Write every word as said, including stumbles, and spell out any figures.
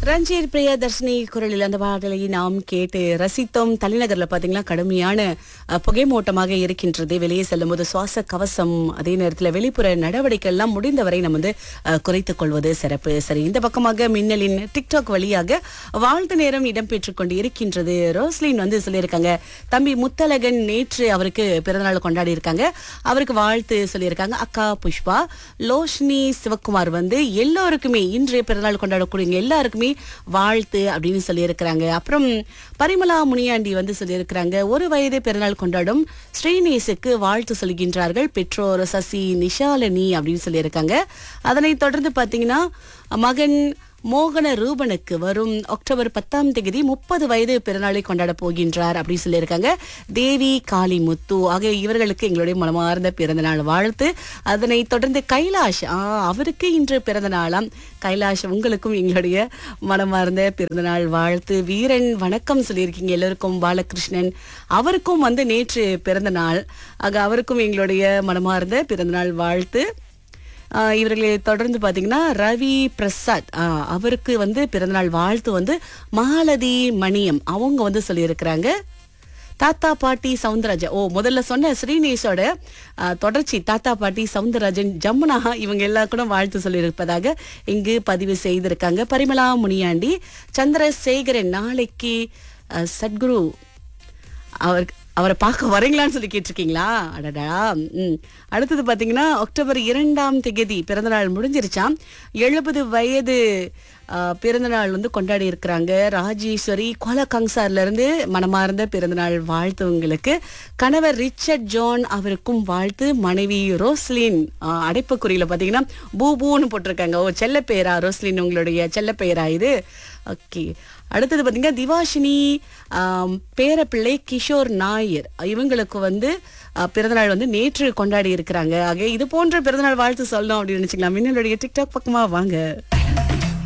ரஞ்சித் பிரியதர்ஷினி குரலில் அந்த பாடலை நாம் கேட்டு ரசித்தோம். தலைநகர்ல பாத்தீங்கன்னா கடுமையான அஹ், புகைமூட்டமாக இருக்கின்றது. வெளியே செல்லும் போது சுவாச கவசம், அதே நேரத்தில் வெளிப்புற நடவடிக்கை எல்லாம் முடிந்தவரை நம்ம வந்து அஹ், குறைத்துக் கொள்வது சிறப்பு. சரி, இந்த பக்கமாக மின்னலின் டிக்டாக் வழியாக வாழ்த்து நேரம் இடம்பெற்றுக் கொண்டு இருக்கின்றது. ரோஸ்லின் வந்து சொல்லியிருக்காங்க, தம்பி முத்தழகன் நேற்று அவருக்கு பிறந்தநாள் கொண்டாடி இருக்காங்க, அவருக்கு வாழ்த்து சொல்லியிருக்காங்க. அக்கா புஷ்பா, லோஷ்னி சிவகுமார் வந்து எல்லோருக்குமே இன்றைய பிறந்தநாள் கொண்டாடக்கூடிய எல்லாருக்குமே வாழ்த்து அப்படின்னு சொல்லியிருக்கிறாங்க. அப்புறம் பரிமலா முனியாண்டி வந்து சொல்லியிருக்கிறாங்க, ஒரு வயது பிறநாள் கொண்டாடும் ஸ்ரீநேசுக்கு வாழ்த்து சொல்கின்றார்கள் பெற்றோர் சசி நிஷாலினி அப்படின்னு சொல்லியிருக்காங்க. அதனை தொடர்ந்து பாத்தீங்கன்னா மகன் மோகன ரூபனுக்கு வரும் அக்டோபர் பத்தாம் தேதி முப்பது வயது பிறநாளை கொண்டாட போகின்றார் அப்படின்னு சொல்லியிருக்காங்க. தேவி காளிமுத்து ஆகிய இவர்களுக்கு எங்களுடைய மனமார்ந்த பிறந்த நாள் வாழ்த்து. அதனை தொடர்ந்து கைலாஷ், ஆ அவருக்கு இன்று பிறந்த நாளாம். கைலாஷ், உங்களுக்கும் எங்களுடைய மனமார்ந்த பிறந்த நாள் வாழ்த்து. வீரன் வணக்கம் சொல்லியிருக்கீங்க எல்லோருக்கும். பாலகிருஷ்ணன், அவருக்கும் வந்து நேற்று பிறந்த நாள், ஆக அவருக்கும் எங்களுடைய மனமார்ந்த பிறந்த நாள் வாழ்த்து. ஆஹ் இவர்களை தொடர்ந்து பாத்தீங்கன்னா ரவி பிரசாத், ஆஹ் அவருக்கு வந்து பிறந்தநாள் வாழ்த்து வந்து மாலதி மணியம் அவங்க வந்து சொல்லியிருக்கிறாங்க. தாத்தா பாட்டி சவுந்தரராஜன், ஓ முதல்ல சொன்ன ஸ்ரீநேஷோட ஆஹ், தொடர்ச்சி தாத்தா பாட்டி சவுந்தரராஜன் ஜமுனா இவங்க எல்லாம் கூட வாழ்த்து சொல்லியிருப்பதாக இங்கு பதிவு செய்திருக்காங்க. பரிமலா முனியாண்டி, சந்திரசேகரன் நாளைக்கு ஆஹ், சத்குரு அவர் அவரை பார்க்க வரீங்களான்னு சொல்லி கேட்டிருக்கீங்களா? அடடா. ம் அடுத்தது பாத்தீங்கன்னா அக்டோபர் இரண்டாம் தேதி பிறந்தநாள் முடிஞ்சிருச்சாம். எழுபது வயது ஆஹ், பிறந்தநாள் வந்து கொண்டாடி இருக்கிறாங்க. ராஜேஸ்வரி கோலகங்சார்ல இருந்து மனமார்ந்த பிறந்தநாள் வாழ்த்து உங்களுக்கு. கணவர் ரிச்சர்ட் ஜான் அவருக்கும் வாழ்த்து. மனைவி ரோஸ்லின், ஆஹ், அடைப்புக்குறியில பாத்தீங்கன்னா பூபூன்னு போட்டிருக்காங்க. ஓ செல்ல பெயரா ரோஸ்லின், உங்களுடைய செல்ல பெயரா இது? ஓகே. அடுத்தது பாத்தீங்கன்னா திவாஷினி, ஆம், பேரப்பிள்ளை கிஷோர் நாயர் இவங்களுக்கு வந்து அஹ், பிறந்தநாள் வந்து நேற்று கொண்டாடி இருக்கிறாங்க. ஆக இது போன்ற பிறந்தநாள் வாழ்த்து சொல்லணும் அப்படின்னு நினைச்சுக்கலாம். மின்னலுடைய டிக்டாக் பக்கமா வாங்க.